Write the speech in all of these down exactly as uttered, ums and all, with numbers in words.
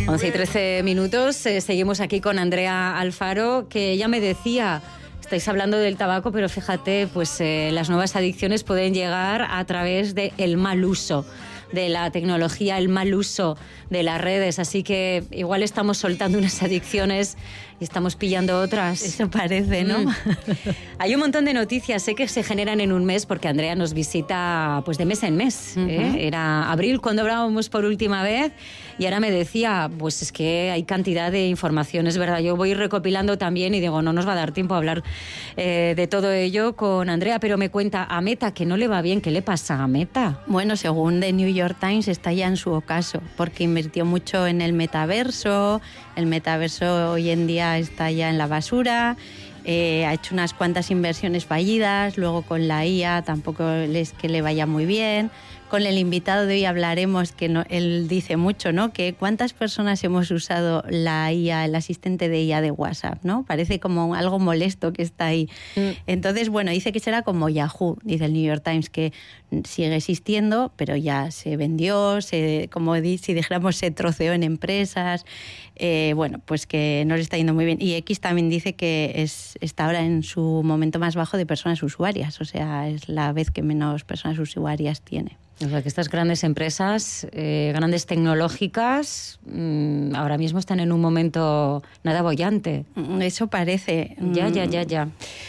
once y trece minutos, eh, seguimos aquí con Andrea Alfaro, que ella me decía, estáis hablando del tabaco, pero fíjate, pues eh, las nuevas adicciones pueden llegar a través del mal uso de la tecnología, el mal uso de las redes, así que igual estamos soltando unas adicciones y estamos pillando otras. Eso parece, ¿no? Mm. Hay un montón de noticias, sé que se generan en un mes, porque Andrea nos visita pues de mes en mes. Uh-huh. ¿eh? Era abril cuando hablábamos por última vez y ahora me decía, pues es que hay cantidad de información, es verdad, yo voy recopilando también y digo, no nos va a dar tiempo a hablar eh, de todo ello con Andrea, pero me cuenta a Meta que no le va bien. ¿Qué le pasa a Meta? Bueno, según The New York Times está ya en su ocaso, porque invirtió mucho en el metaverso, el metaverso hoy en día está ya en la basura, eh, ha hecho unas cuantas inversiones fallidas, luego con la I A tampoco es que le vaya muy bien. Con el invitado de hoy hablaremos, que no, él dice mucho, ¿no? Que cuántas personas hemos usado la I A, el asistente de I A de WhatsApp, ¿no? Parece como algo molesto que está ahí. Mm. Entonces, bueno, dice que será como Yahoo, dice el New York Times, que sigue existiendo, pero ya se vendió, se, como si dijéramos, se troceó en empresas. Eh, bueno, pues que no le está yendo muy bien. Y X también dice que es, está ahora en su momento más bajo de personas usuarias, o sea, es la vez que menos personas usuarias tiene. O sea, que estas grandes empresas, eh, grandes tecnológicas, mmm, ahora mismo están en un momento nada boyante. Eso parece. Ya, ya, ya, ya.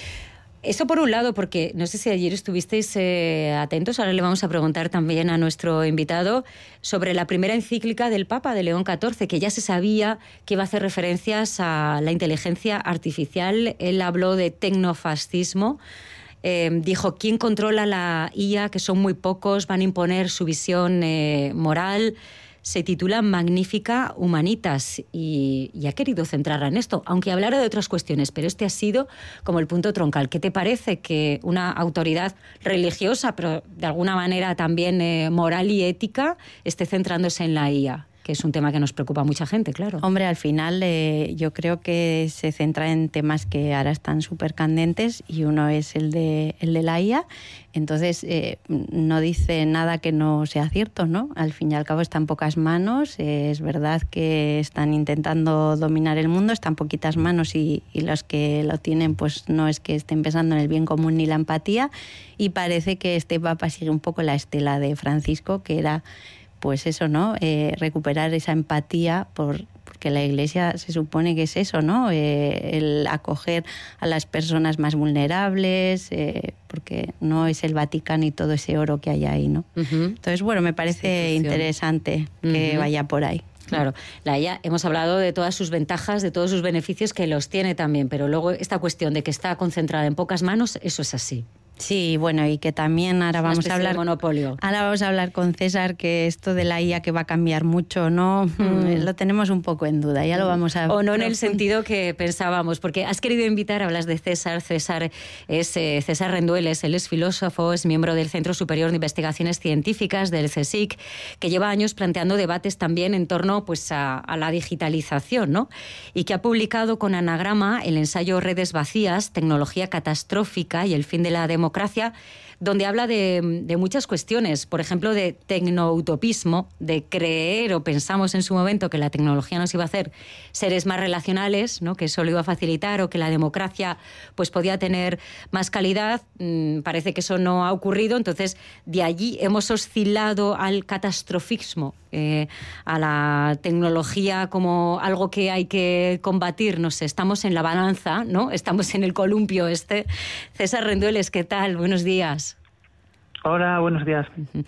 Eso por un lado, porque no sé si ayer estuvisteis eh, atentos, ahora le vamos a preguntar también a nuestro invitado sobre la primera encíclica del Papa, de León catorce, que ya se sabía que iba a hacer referencias a la inteligencia artificial. Él habló de tecnofascismo. Eh, dijo, ¿quién controla la I A? Que son muy pocos, van a imponer su visión eh, moral. Se titula Magnifica Humanitas y, y ha querido centrarla en esto, aunque hablara de otras cuestiones, pero este ha sido como el punto troncal. ¿Qué te parece que una autoridad religiosa, pero de alguna manera también eh, moral y ética, esté centrándose en la I A? Que es un tema que nos preocupa a mucha gente, claro. Hombre, al final eh, yo creo que se centra en temas que ahora están súper candentes y uno es el de, el de la I A. Entonces, eh, no dice nada que no sea cierto, ¿no? Al fin y al cabo está en pocas manos. Eh, es verdad que están intentando dominar el mundo, están poquitas manos y, y los que lo tienen pues no es que estén pensando en el bien común ni la empatía. Y parece que este Papa sigue un poco la estela de Francisco, que era... pues eso, ¿no? Eh, recuperar esa empatía, por, porque la Iglesia se supone que es eso, ¿no? Eh, el acoger a las personas más vulnerables, eh, porque no es el Vaticano y todo ese oro que hay ahí, ¿no? Uh-huh. Entonces, bueno, me parece interesante que uh-huh. vaya por ahí. Claro, la I A, hemos hablado de todas sus ventajas, de todos sus beneficios, que los tiene también, pero luego esta cuestión de que está concentrada en pocas manos, eso es así. Sí, bueno, y que también ahora vamos a hablar monopolio. Ahora vamos a hablar con César, que esto de la I A que va a cambiar mucho, ¿no? Mm. Lo tenemos un poco en duda, ya lo vamos a... O no en el sentido que pensábamos, porque has querido invitar, hablas de César, César es eh, César Rendueles, él es filósofo, es miembro del Centro Superior de Investigaciones Científicas, del CSIC, que lleva años planteando debates también en torno pues, a, a la digitalización, ¿no? Y que ha publicado con Anagrama el ensayo Redes Vacías, Tecnología Catastrófica y el fin de la democracia, donde habla de, de muchas cuestiones, por ejemplo, de tecnoutopismo, de creer o pensamos en su momento que la tecnología nos iba a hacer seres más relacionales, ¿no? Que eso lo iba a facilitar, o que la democracia pues, podía tener más calidad. Mm, parece que eso no ha ocurrido, entonces de allí hemos oscilado al catastrofismo, eh, a la tecnología como algo que hay que combatir, no sé, estamos en la balanza, ¿no? Estamos en el columpio este. César Rendueles, ¿qué tal? Buenos días. Hola, buenos días. Uh-huh.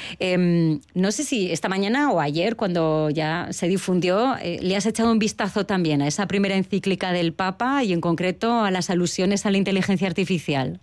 Eh, no sé si esta mañana o ayer, cuando ya se difundió, eh, le has echado un vistazo también a esa primera encíclica del Papa y en concreto a las alusiones a la inteligencia artificial.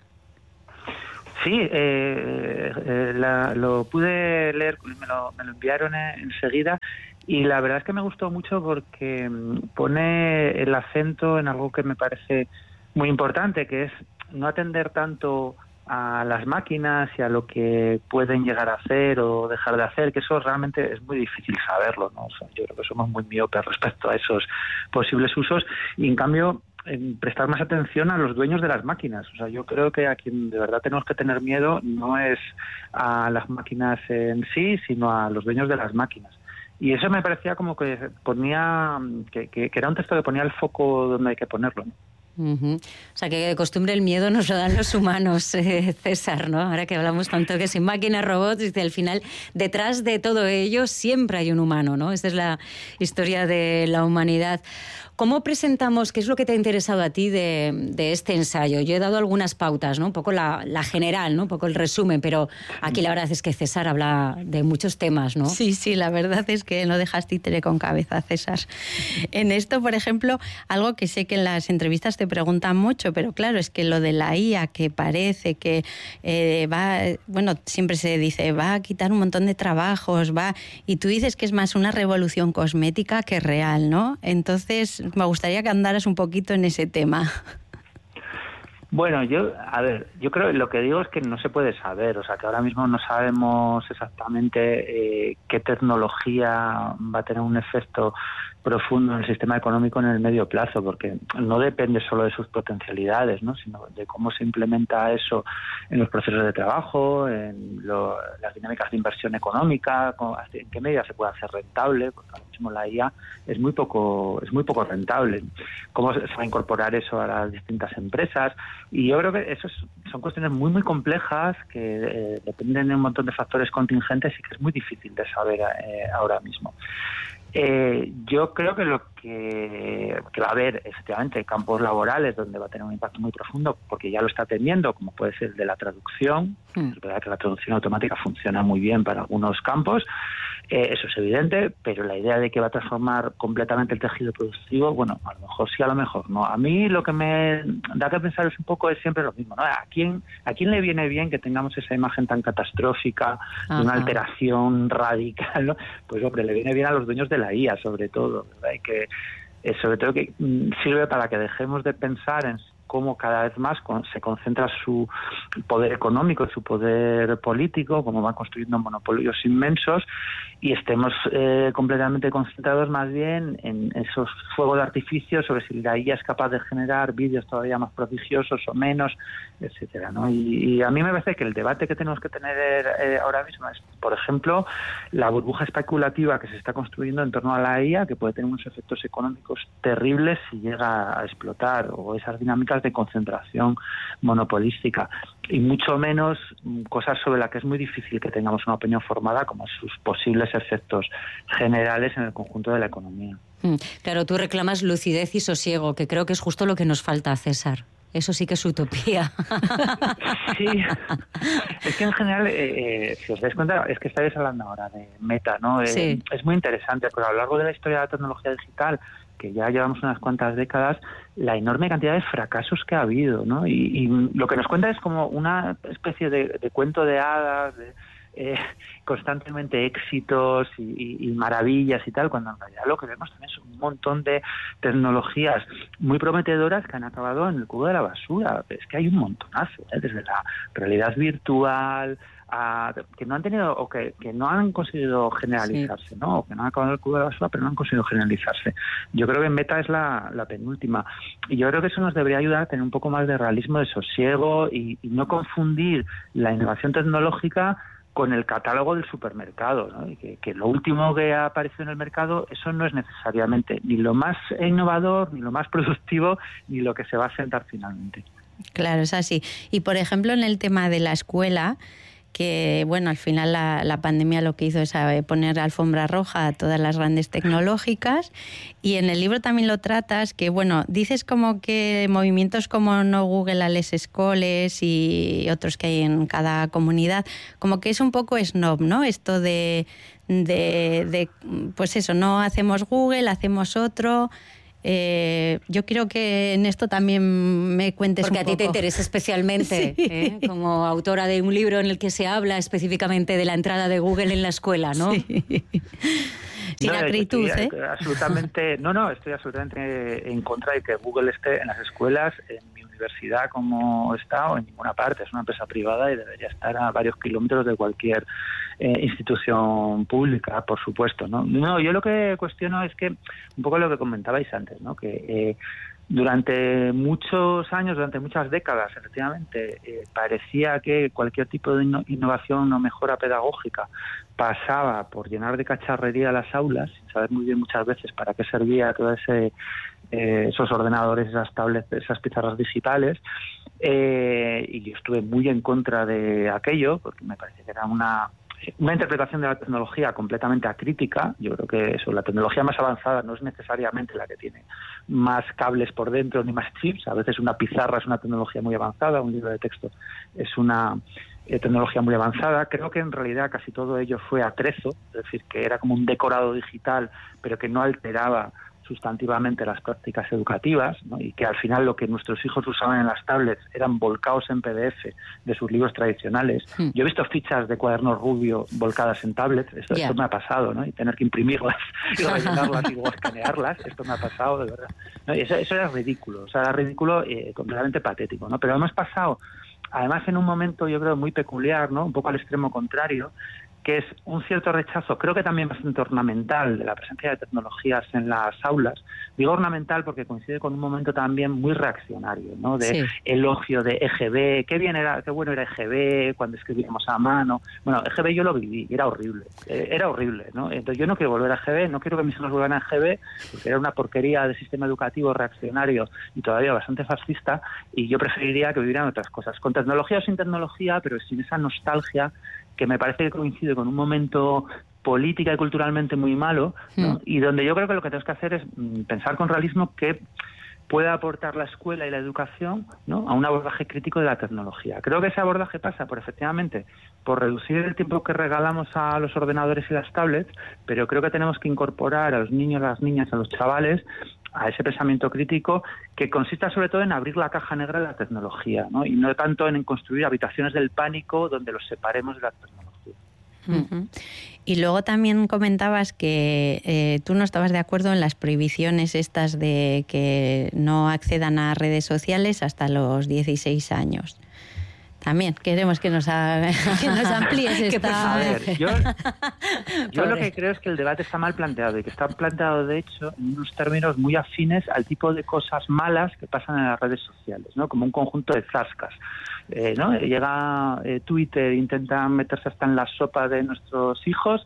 Sí, eh, eh, la, lo pude leer, me lo, me lo enviaron enseguida y la verdad es que me gustó mucho porque pone el acento en algo que me parece muy importante, que es no atender tanto a las máquinas y a lo que pueden llegar a hacer o dejar de hacer, que eso realmente es muy difícil saberlo, ¿no? O sea, yo creo que somos muy miopes respecto a esos posibles usos y en cambio en prestar más atención a los dueños de las máquinas. O sea, yo creo que a quien de verdad tenemos que tener miedo no es a las máquinas en sí, sino a los dueños de las máquinas. Y eso me parecía como que ponía, que, que, que era un texto que ponía el foco donde hay que ponerlo, ¿no? Uh-huh. O sea, que de costumbre el miedo nos lo dan los humanos, eh, César, ¿no? Ahora que hablamos tanto que sin máquinas, robots, dice, al final, detrás de todo ello siempre hay un humano, ¿no? Esta es la historia de la humanidad. ¿Cómo presentamos, qué es lo que te ha interesado a ti de, de este ensayo? Yo he dado algunas pautas, ¿no? Un poco la, la general, ¿no? Un poco el resumen, pero aquí la verdad es que César habla de muchos temas, ¿no? Sí, sí, la verdad es que no dejas títere con cabeza, César. En esto, por ejemplo, algo que sé que en las entrevistas te preguntan mucho, pero claro, es que lo de la I A, que parece que eh, va, bueno, siempre se dice, va a quitar un montón de trabajos, va, y tú dices que es más una revolución cosmética que real, ¿no? Entonces, me gustaría que andaras un poquito en ese tema. Bueno, yo, a ver, yo creo que lo que digo es que no se puede saber, o sea, que ahora mismo no sabemos exactamente eh, qué tecnología va a tener un efecto profundo en el sistema económico en el medio plazo, porque no depende solo de sus potencialidades, ¿no?, sino de cómo se implementa eso en los procesos de trabajo, en lo, las dinámicas de inversión económica, en qué medida se puede hacer rentable, porque ahora mismo la I A es muy poco es muy poco rentable, cómo se va a incorporar eso a las distintas empresas. Y yo creo que eso es, son cuestiones muy muy complejas que eh, dependen de un montón de factores contingentes y que es muy difícil de saber eh, ahora mismo. Eh, yo creo que lo que, que va a haber, efectivamente, campos laborales donde va a tener un impacto muy profundo, porque ya lo está teniendo, como puede ser el de la traducción. Mm. Es verdad que la traducción automática funciona muy bien para algunos campos, eh, eso es evidente, pero la idea de que va a transformar completamente el tejido productivo, bueno, a lo mejor sí, a lo mejor no. A mí lo que me da que pensar es un poco, es siempre lo mismo, ¿no? ¿A quién, a quién le viene bien que tengamos esa imagen tan catastrófica, Ajá. de una alteración radical, ¿no? Pues hombre, le viene bien a los dueños de la I A, sobre todo, ¿verdad? Y que eh, sobre todo que mm, sirve para que dejemos de pensar en cómo cada vez más con, se concentra su poder económico, su poder político, cómo van construyendo monopolios inmensos, y estemos eh, completamente concentrados más bien en esos fuegos de artificio sobre si la I A es capaz de generar vídeos todavía más prodigiosos o menos, etcétera, ¿no? Y, y a mí me parece que el debate que tenemos que tener eh, ahora mismo es, por ejemplo, la burbuja especulativa que se está construyendo en torno a la I A, que puede tener unos efectos económicos terribles si llega a explotar, o esas dinámicas de concentración monopolística, y mucho menos cosas sobre las que es muy difícil que tengamos una opinión formada, como sus posibles efectos generales en el conjunto de la economía. Claro, tú reclamas lucidez y sosiego, que creo que es justo lo que nos falta, César. Eso sí que es utopía. Sí, es que en general, eh, si os dais cuenta, es que estáis hablando ahora de Meta, ¿no? Sí. Eh, es muy interesante, porque a lo largo de la historia de la tecnología digital, que ya llevamos unas cuantas décadas, la enorme cantidad de fracasos que ha habido, ¿no? Y, y lo que nos cuenta es como una especie de, de cuento de hadas, de eh, constantemente éxitos y, y, y maravillas y tal, cuando en realidad lo que vemos también son un montón de tecnologías muy prometedoras que han acabado en el cubo de la basura. Es que hay un montonazo, ¿eh? Desde la realidad virtual a, que no han tenido o que, que no han conseguido generalizarse, sí. ¿no? O que no han acabado en el cubo de la basura, pero no han conseguido generalizarse. Yo creo que Meta es la, la penúltima, y yo creo que eso nos debería ayudar a tener un poco más de realismo, de sosiego, y, y no confundir la innovación tecnológica con el catálogo del supermercado, ¿no? Y que, que lo último que ha aparecido en el mercado, eso no es necesariamente ni lo más innovador, ni lo más productivo, ni lo que se va a sentar finalmente. Claro, es así. Y por ejemplo, en el tema de la escuela, que bueno, al final la, la pandemia lo que hizo es poner alfombra roja a todas las grandes tecnológicas, y en el libro también lo tratas, que bueno, dices como que movimientos como No Google a les Escoles y otros que hay en cada comunidad, como que es un poco snob, ¿no? Esto de, de, de pues eso, no hacemos Google, hacemos otro. Eh, yo quiero que en esto también me cuentes Porque un poco. Porque a ti te interesa especialmente, sí. ¿eh? Como autora de un libro en el que se habla específicamente de la entrada de Google en la escuela, ¿no? Sí. Sin no, acritud, estoy, ¿eh? Absolutamente, no, no, estoy absolutamente en contra de que Google esté en las escuelas, en mi universidad como está, o en ninguna parte. Es una empresa privada y debería estar a varios kilómetros de cualquier eh, institución pública, por supuesto, ¿no? No, yo lo que cuestiono es que, un poco lo que comentabais antes, ¿no? Que eh, durante muchos años, durante muchas décadas, efectivamente, eh, parecía que cualquier tipo de inno- innovación o mejora pedagógica pasaba por llenar de cacharrería las aulas, sin saber muy bien muchas veces para qué servía todo ese eh, esos ordenadores, esas tablets, esas pizarras digitales, eh, y yo estuve muy en contra de aquello, porque me parece que era una una interpretación de la tecnología completamente acrítica. Yo creo que eso, la tecnología más avanzada no es necesariamente la que tiene más cables por dentro ni más chips. A veces una pizarra es una tecnología muy avanzada, un libro de texto es una eh, tecnología muy avanzada. Creo que en realidad casi todo ello fue atrezo, es decir, que era como un decorado digital, pero que no alteraba sustantivamente las prácticas educativas, ¿no? Y que al final lo que nuestros hijos usaban en las tablets eran volcados en P D F de sus libros tradicionales. Mm. Yo he visto fichas de cuadernos Rubio volcadas en tablets, esto, yeah. esto me ha pasado, ¿no? Y tener que imprimirlas y rellenarlas y luego escanearlas, esto me ha pasado, de verdad. ¿No? Y eso, eso era ridículo, o sea, era ridículo eh, completamente patético, ¿no? Pero hemos pasado, además en un momento yo creo muy peculiar, ¿no? Un poco al extremo contrario, que es un cierto rechazo, creo que también bastante ornamental, de la presencia de tecnologías en las aulas. Digo ornamental porque coincide con un momento también muy reaccionario, ¿no? De sí. elogio de E G B, qué bien era, qué bueno era E G B cuando escribíamos a mano. Bueno, E G B yo lo viví, era horrible, eh, era horrible, ¿no? Entonces yo no quiero volver a E G B, no quiero que mis hijos vuelvan a E G B, porque era una porquería de sistema educativo reaccionario y todavía bastante fascista, y yo preferiría que vivieran otras cosas, con tecnología o sin tecnología, pero sin esa nostalgia que me parece que coincide con un momento política y culturalmente muy malo, ¿no? Mm. Y donde yo creo que lo que tenemos que hacer es pensar con realismo qué puede aportar la escuela y la educación, ¿no? A un abordaje crítico de la tecnología. Creo que ese abordaje pasa por, efectivamente, por reducir el tiempo que regalamos a los ordenadores y las tablets, pero creo que tenemos que incorporar a los niños, a las niñas, a los chavales a ese pensamiento crítico que consista sobre todo en abrir la caja negra de la tecnología, ¿no? Y no tanto en construir habitaciones del pánico donde los separemos de la tecnología. Uh-huh. Y luego también comentabas que eh, tú no estabas de acuerdo en las prohibiciones estas de que no accedan a redes sociales hasta los dieciséis años. También queremos que nos, ha, que nos amplíes esta... A ver, yo, yo lo que creo es que el debate está mal planteado y que está planteado, de hecho, en unos términos muy afines al tipo de cosas malas que pasan en las redes sociales, ¿no? Como un conjunto de zascas. Eh, ¿no? Llega eh, Twitter, intenta meterse hasta en la sopa de nuestros hijos,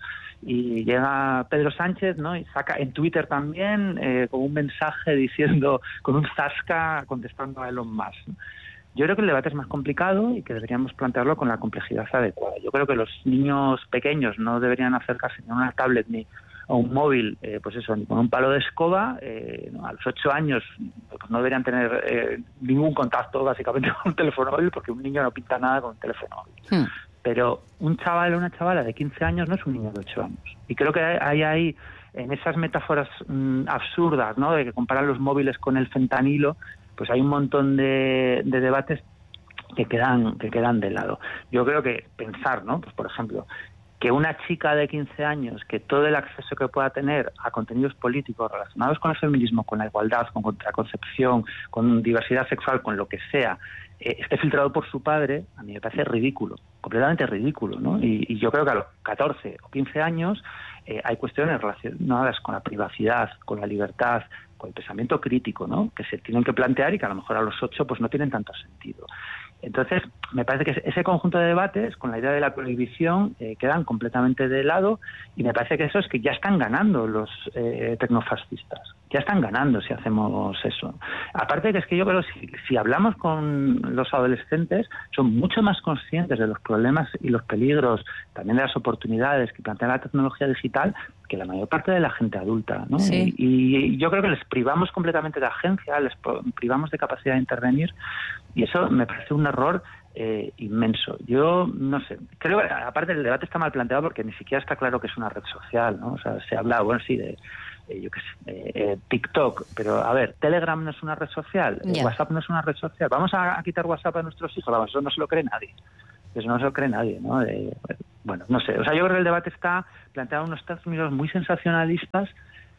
y llega Pedro Sánchez, ¿no? Y saca en Twitter también eh, con un mensaje diciendo, con un zasca contestando a Elon Musk, ¿no? Yo creo que el debate es más complicado y que deberíamos plantearlo con la complejidad adecuada. Yo creo que los niños pequeños no deberían acercarse ni a una tablet ni a un móvil, eh, pues eso, ni con un palo de escoba. Eh, ¿no? A los ocho años pues no deberían tener eh, ningún contacto básicamente con un teléfono móvil, porque un niño no pinta nada con un teléfono móvil. Hmm. Pero un chaval o una chavala de quince años no es un niño de ocho años. Y creo que hay ahí, en esas metáforas mmm, absurdas, ¿no? De que comparan los móviles con el fentanilo, pues hay un montón de, de debates que quedan que quedan de lado. Yo creo que pensar, ¿no? Pues por ejemplo, que una chica de quince años, que todo el acceso que pueda tener a contenidos políticos relacionados con el feminismo, con la igualdad, con contraconcepción, con diversidad sexual, con lo que sea, eh, esté filtrado por su padre, a mí me parece ridículo, completamente ridículo, ¿no? Y, y yo creo que a los catorce o quince años eh, hay cuestiones relacionadas con la privacidad, con la libertad, con el pensamiento crítico, ¿no? Que se tienen que plantear y que a lo mejor a los ocho pues no tienen tanto sentido. Entonces, me parece que ese conjunto de debates con la idea de la prohibición eh, quedan completamente de lado, y me parece que eso es que ya están ganando los eh, tecnofascistas. Ya están ganando si hacemos eso. Aparte que es que yo creo que si, si hablamos con los adolescentes, son mucho más conscientes de los problemas y los peligros, también de las oportunidades que plantea la tecnología digital, que la mayor parte de la gente adulta, ¿no? Sí. Y, y yo creo que les privamos completamente de agencia, les privamos de capacidad de intervenir, y eso me parece un error eh, inmenso. Yo no sé, creo que aparte el debate está mal planteado porque ni siquiera está claro que es una red social, ¿no? O sea, se habla, bueno, sí, de eh, yo qué sé, eh, eh, TikTok, pero a ver, Telegram no es una red social, yeah. WhatsApp no es una red social. Vamos a, a quitar WhatsApp a nuestros hijos, vamos, eso no se lo cree nadie. Eso no se lo cree nadie, ¿no? Eh, bueno, no sé. O sea, yo creo que el debate está planteado en unos términos muy sensacionalistas,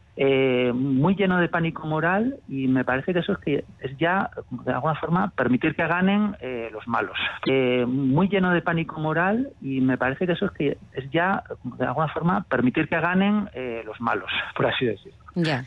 eh, muy lleno de pánico moral, y me parece que eso es que es ya, de alguna forma, permitir que ganen eh, los malos. Eh, muy lleno de pánico moral, y me parece que eso es que es ya, de alguna forma, permitir que ganen eh, los malos, por así decirlo. Ya.